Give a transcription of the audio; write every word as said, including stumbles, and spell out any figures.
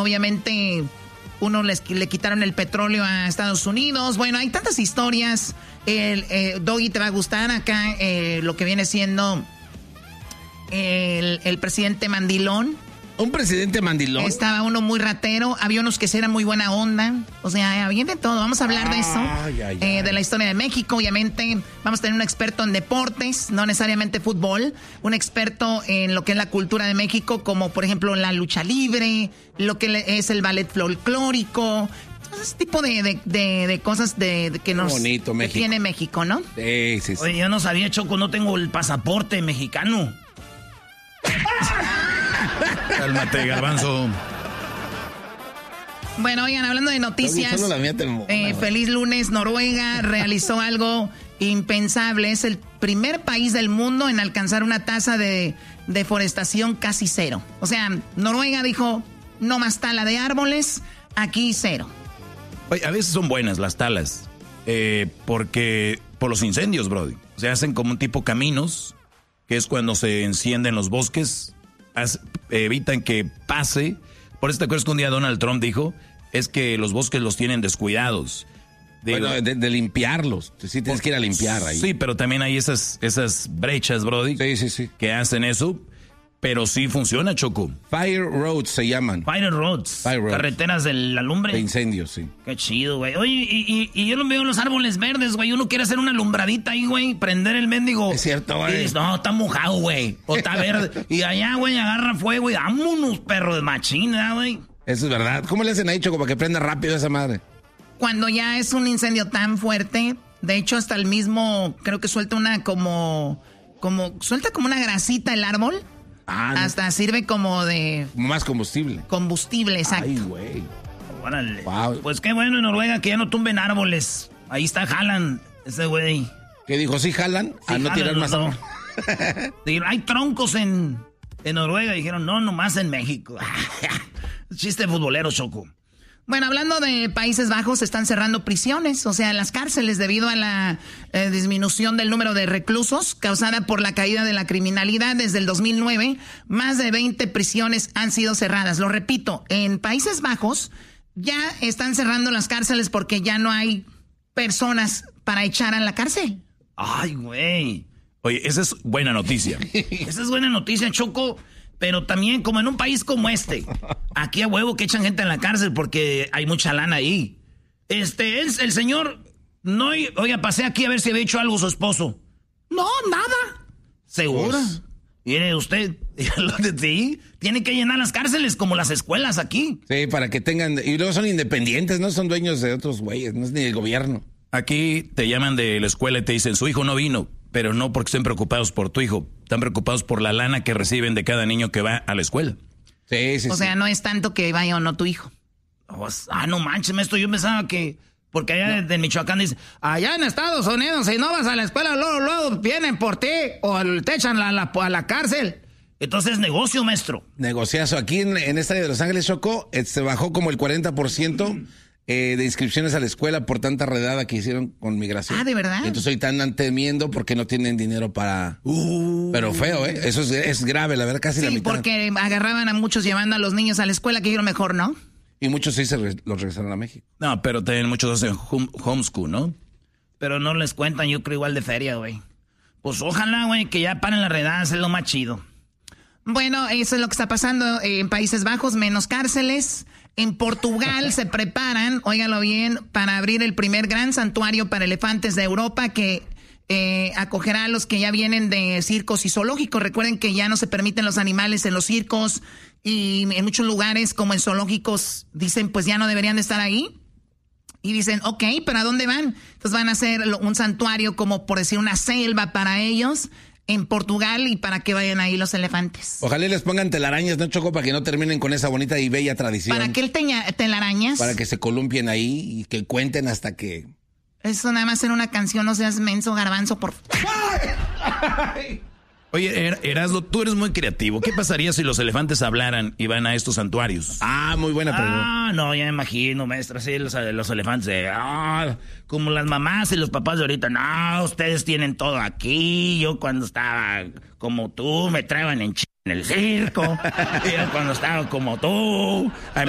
obviamente uno les, le quitaron el petróleo a Estados Unidos. Bueno, hay tantas historias. El, eh, Doggy, te va a gustar acá eh, lo que viene siendo el, el presidente mandilón. ¿Un presidente mandilón? Estaba uno muy ratero, había unos que sí eran muy buena onda. O sea, había de todo. Vamos a hablar de eso, ay, ay, eh, ay. de la historia de México. Obviamente vamos a tener un experto en deportes, no necesariamente fútbol. Un experto en lo que es la cultura de México, como por ejemplo la lucha libre, lo que es el ballet folclórico, ese tipo de, de, de, de cosas de, de que nos bonito, que tiene México, ¿no? Sí, sí, sí. Oye, yo no sabía, Choco, no tengo el pasaporte mexicano. Cálmate, Garbanzo. Bueno, oigan, hablando de noticias, Solo la mía te mo- eh, feliz lunes. Noruega realizó algo impensable. Es el primer país del mundo en alcanzar una tasa de deforestación casi cero. O sea, Noruega dijo, no más tala de árboles, aquí cero. Oye, a veces son buenas las talas, eh, porque por los incendios, brody. Se hacen como un tipo caminos, que es cuando se encienden los bosques, hace, evitan que pase. Por eso te acuerdas que un día Donald Trump dijo, es que los bosques los tienen descuidados. Digo, bueno, de, de limpiarlos. Sí, tienes que ir a limpiar ahí. Sí, pero también hay esas, esas brechas, brody, Sí, sí, sí. que hacen eso, pero sí funciona, Choco. Fire roads se llaman. Fire roads. Fire roads. Carreteras de la lumbre. De incendios, sí. Qué chido, güey. Oye, y, y, y yo no veo los árboles verdes, güey. Uno quiere hacer una alumbradita ahí, güey. Prender el mendigo. Es cierto, güey. Y dices, no, está mojado, güey. O está verde. Y allá, güey, agarra fuego y vámonos, perro de machina, güey. Eso es verdad. ¿Cómo le hacen ahí, Choco, para que prenda rápido esa madre? Cuando ya es un incendio tan fuerte, de hecho hasta el mismo, creo que suelta una como, como, suelta como una grasita el árbol. Ah, no. Hasta sirve como de Más combustible. combustible, exacto. Ay, güey. Órale. Wow. Pues qué bueno en Noruega que ya no tumben árboles. Ahí está Haaland, ese güey. ¿Qué dijo? ¿Sí jalan? Sí, a no jalan tirar los más. dos. Dijeron, hay troncos en, en Noruega. Dijeron, no, nomás en México. Chiste futbolero, Choco. Bueno, hablando de Países Bajos, están cerrando prisiones, o sea, las cárceles debido a la eh, disminución del número de reclusos causada por la caída de la criminalidad desde el dos mil nueve. Más de veinte prisiones han sido cerradas. Lo repito, en Países Bajos ya están cerrando las cárceles porque ya no hay personas para echar a la cárcel. Ay, güey. Oye, esa es buena noticia. Esa es buena noticia, Choco. Pero también, como en un país como este, aquí a huevo que echan gente en la cárcel porque hay mucha lana ahí. Este, es el señor, no, oiga, pasé aquí a ver si había hecho algo su esposo. No, nada. ¿Segura? Pues. Mire usted, sí, tiene que llenar las cárceles como las escuelas aquí. Sí, para que tengan... Y luego son independientes, no son dueños de otros güeyes, no es ni el gobierno. Aquí te llaman de la escuela y te dicen, su hijo no vino, pero no porque estén preocupados por tu hijo, están preocupados por la lana que reciben de cada niño que va a la escuela. Sí, sí, O sí. sea, no es tanto que vaya o no tu hijo. Oh, ah, no manches, esto yo pensaba que... Porque allá de Michoacán dice, allá en Estados Unidos, si no vas a la escuela, luego, luego vienen por ti o te echan a la, a la cárcel. Entonces es negocio, maestro. Negociazo. Aquí en, en esta área de Los Ángeles, Choco, eh, se bajó como el cuarenta por ciento eh, de inscripciones a la escuela por tanta redada que hicieron con migración. Ah, ¿de verdad? Y entonces ahorita andan temiendo porque no tienen dinero para... Uh, pero feo, ¿eh? Eso es, es grave, la verdad, casi la Sí, mitad. porque agarraban a muchos llevando a los niños a la escuela, que dijeron mejor, ¿no? Y muchos sí se re- los regresaron a México. No, pero también muchos hacen home- homeschool, ¿no? Pero no les cuentan, yo creo, igual de feria, güey. Pues ojalá, güey, que ya paren las redadas, es lo más chido. Bueno, eso es lo que está pasando en Países Bajos, menos cárceles. En Portugal se preparan, óigalo bien, para abrir el primer gran santuario para elefantes de Europa que eh, acogerá a los que ya vienen de circos y zoológicos. Recuerden que ya no se permiten los animales en los circos y en muchos lugares como en zoológicos dicen pues ya no deberían de estar ahí. Y dicen, ok, ¿pero a dónde van? Entonces van a hacer un santuario como por decir una selva para ellos en Portugal y para que vayan ahí los elefantes. Ojalá y les pongan telarañas, ¿no, Choco? Para que no terminen con esa bonita y bella tradición. ¿Para qué el teña- telarañas? Para que se columpien ahí y que cuenten hasta que... Eso nada más en una canción, no seas menso, garbanzo, por... Oye, Er- Erasmo, tú eres muy creativo. ¿Qué pasaría si los elefantes hablaran y van a estos santuarios? Ah, muy buena pregunta. Ah, no, ya me imagino, maestra, sí, los, los elefantes, de, ah, como las mamás y los papás de ahorita, no, ustedes tienen todo aquí, yo cuando estaba como tú, me traían en ch... en el circo, yo cuando estaba como tú, a